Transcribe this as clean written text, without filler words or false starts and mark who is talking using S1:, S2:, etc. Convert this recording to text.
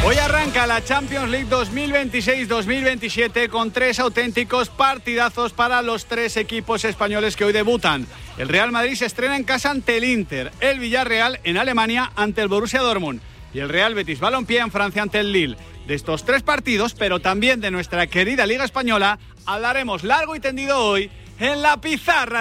S1: Hoy arranca la Champions League 2026-2027 con 3 auténticos partidazos para los 3 equipos españoles que hoy debutan. El Real Madrid se estrena en casa ante el Inter, el Villarreal en Alemania ante el Borussia Dortmund y el Real Betis Balompié en Francia ante el Lille. De estos 3 partidos, pero también de nuestra querida Liga Española, hablaremos largo y tendido hoy en La Pizarra.